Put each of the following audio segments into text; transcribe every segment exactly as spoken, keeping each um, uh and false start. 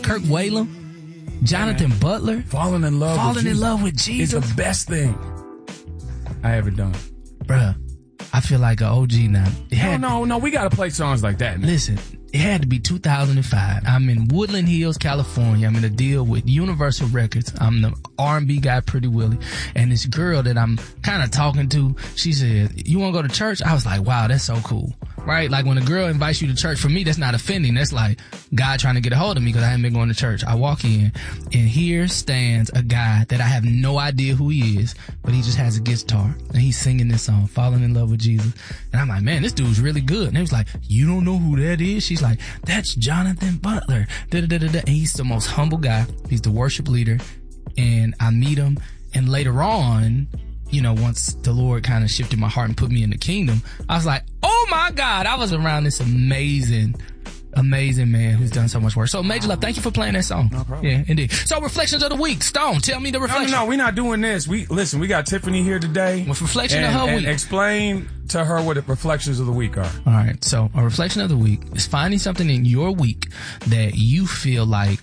Kirk Whalum, Jonathan yeah, Butler. Falling in love Falling with Jesus in love with Jesus. is the best thing I ever done. Bruh, I feel like an O G now. It no, had, no, no, we got to play songs like that. Man. Listen, it had to be two thousand five. I'm in Woodland Hills, California. I'm in a deal with Universal Records. I'm the R and B guy, Pretty Willie. And this girl that I'm kind of talking to, she said, you want to go to church? I was like, wow, that's so cool. Right? Like when a girl invites you to church, for me, that's not offending. That's like God trying to get a hold of me because I haven't been going to church. I walk in and here stands a guy that I have no idea who he is, but he just has a guitar and he's singing this song, Falling in Love with Jesus. And I'm like, man, this dude's really good. And he was like, you don't know who that is? She's like, that's Jonathan Butler. Da, da, da, da. And he's the most humble guy. He's the worship leader. And I meet him. And later on, you know, once the Lord kind of shifted my heart and put me in the kingdom, I was like, oh my God, I was around this amazing, amazing man who's done so much work. So Major Love, thank you for playing that song. No problem. Yeah, indeed. So reflections of the week. Stone, tell me the reflection. No, no, no, we're not doing this. We listen, we got Tiffany here today. With reflection and, of her and week. Explain to her what the reflections of the week are. All right. So a reflection of the week is finding something in your week that you feel like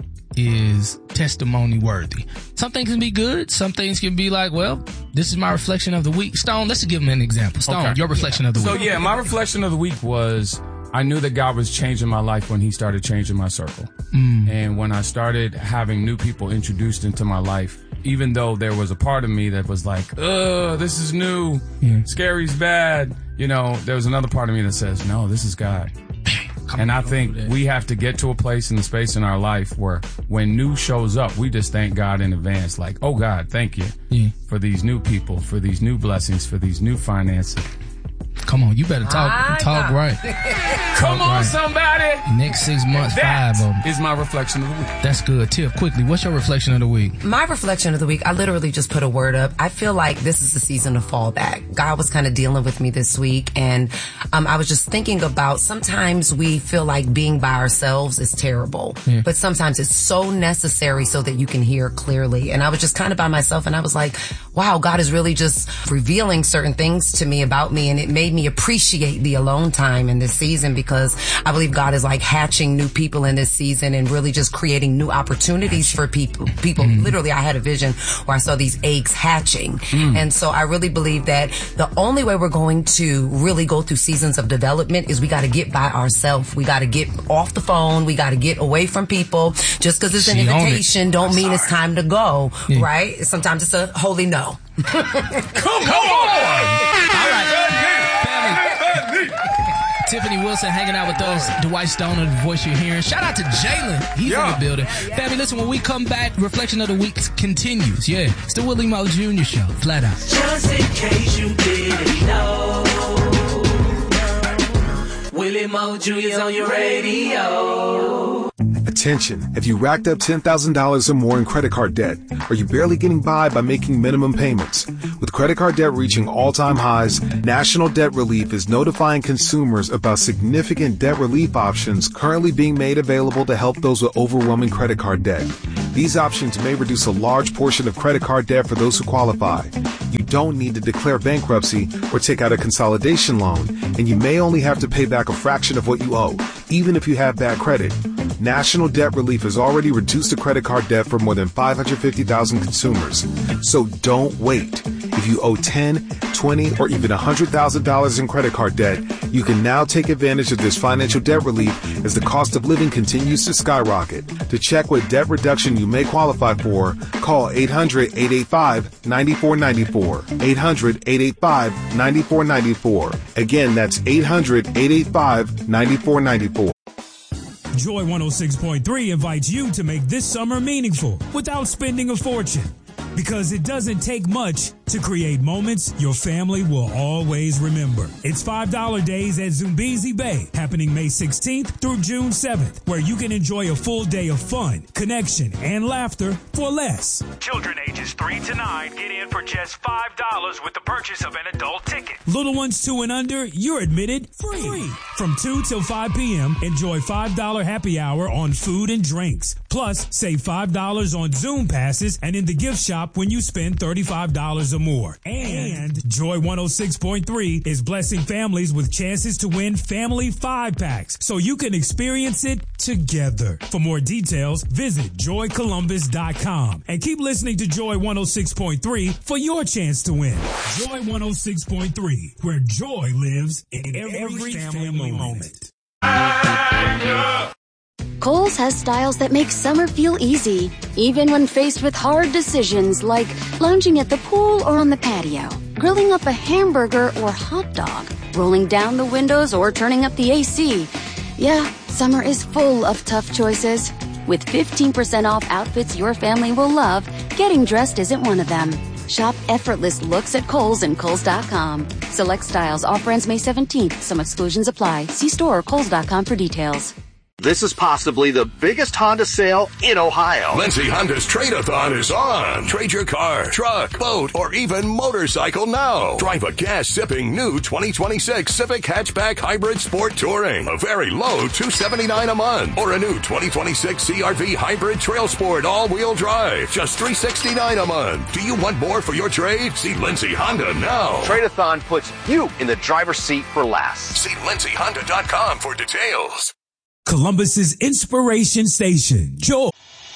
is testimony worthy. Some things can be good. Some things can be like, well, this is my reflection of the week. Stone, let's give him an example. Stone, okay. Your reflection of the so, week. So yeah, my reflection of the week was I knew that God was changing my life when he started changing my circle. Mm. And when I started having new people introduced into my life, even though there was a part of me that was like, ugh, this is new. Yeah. Scary's bad. You know, there was another part of me that says, no, this is God. And I think we have to get to a place in the space in our life where when new shows up, we just thank God in advance. Like, oh God, thank you yeah. for these new people, for these new blessings, for these new finances. Come on, you better talk I talk right. Come talk on, right. somebody. Next six months, that five of them. Is my reflection of the week. That's good. Tiff, quickly, what's your reflection of the week? My reflection of the week, I literally just put a word up. I feel like this is the season to fall back. God was kind of dealing with me this week, and um, I was just thinking about sometimes we feel like being by ourselves is terrible, yeah. but sometimes it's so necessary so that you can hear clearly. And I was just kind of by myself, and I was like, wow, God is really just revealing certain things to me about me, and it made me appreciate the alone time in this season because I believe God is like hatching new people in this season and really just creating new opportunities for people. People, mm. literally, I had a vision where I saw these eggs hatching. Mm. And so I really believe that the only way we're going to really go through seasons of development is we got to get by ourselves. We got to get off the phone. We got to get away from people. Just because it's she an invitation it. don't I'm mean sorry. it's time to go, yeah. right? Sometimes it's a holy no. Come on! All right. Tiffany Wilson hanging out with us. Dwight Stoner, the voice you're hearing. Shout out to Jalen. He's yeah. in the building. Yeah. Family, listen, when we come back, Reflection of the Week continues. Yeah. It's the Willie Mo Junior Show. Flat out. Just in case you didn't know, Willie Mo Junior's on your radio. Attention, if you racked up ten thousand dollars or more in credit card debt, are you barely getting by by making minimum payments? With credit card debt reaching all-time highs, National Debt Relief is notifying consumers about significant debt relief options currently being made available to help those with overwhelming credit card debt. These options may reduce a large portion of credit card debt for those who qualify. You don't need to declare bankruptcy or take out a consolidation loan, and you may only have to pay back a fraction of what you owe, even if you have bad credit. National Debt Relief has already reduced the credit card debt for more than five hundred fifty thousand consumers. So don't wait. If you owe ten, twenty, or even one hundred thousand dollars in credit card debt, you can now take advantage of this financial debt relief as the cost of living continues to skyrocket. To check what debt reduction you may qualify for, call eight hundred, eight eight five, nine four nine four. eight hundred, eight eight five, nine four nine four. Again, that's eight hundred, eight eight five, nine four nine four. Joy one oh six point three invites you to make this summer meaningful without spending a fortune. Because it doesn't take much to create moments your family will always remember. It's five dollar days at Zumbizi Bay, happening May sixteenth through June seventh, where you can enjoy a full day of fun, connection, and laughter for less. Children ages three to nine get in for just five dollars with the purchase of an adult ticket. Little ones two and under, you're admitted free. free. From two till five p.m., enjoy five dollar happy hour on food and drinks. Plus, save five dollars on Zoom passes and in the gift shop shop when you spend thirty-five dollars or more. And Joy one oh six point three is blessing families with chances to win family five packs so you can experience it together. For more details, visit joy columbus dot com and keep listening to Joy one oh six point three for your chance to win. Joy one oh six point three, where joy lives in every, every family, family moment. moment. Kohl's has styles that make summer feel easy, even when faced with hard decisions like lounging at the pool or on the patio, grilling up a hamburger or hot dog, rolling down the windows or turning up the A C. Yeah, summer is full of tough choices. With fifteen percent off outfits your family will love, getting dressed isn't one of them. Shop effortless looks at Kohl's and Kohl's dot com. Select styles. Offer ends May seventeenth. Some exclusions apply. See store or Kohl's dot com for details. This is possibly the biggest Honda sale in Ohio. Lindsay Honda's Trade-A-Thon is on. Trade your car, truck, boat, or even motorcycle now. Drive a gas-sipping new twenty twenty-six Civic Hatchback Hybrid Sport Touring. A very low two hundred seventy-nine dollars a month. Or a new twenty twenty-six C R V Hybrid Trail Sport All-Wheel Drive. Just three hundred sixty-nine dollars a month. Do you want more for your trade? See Lindsay Honda now. Trade-A-Thon puts you in the driver's seat for last. See lindsay honda dot com for details. Columbus's inspiration station, Joy.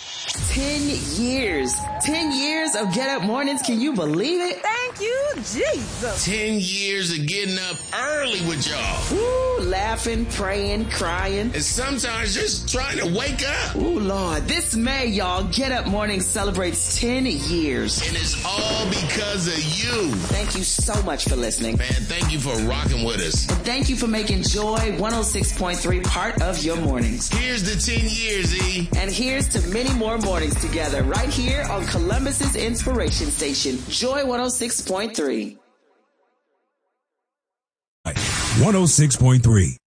Ten years. Ten years of Get Up Mornings. Can you believe it? Thank you, Jesus. Ten years of getting up early with y'all. Ooh, laughing, praying, crying. And sometimes just trying to wake up. Ooh, Lord. This May, y'all, Get Up Mornings celebrates ten years. And it's all because of you. Thank you so much for listening. Man, thank you for rocking with us. And thank you for making Joy one oh six point three part of your mornings. Here's the ten years, E. And here's to many more mornings together right here on Columbus's inspiration station, Joy one oh six point three. one oh six point three.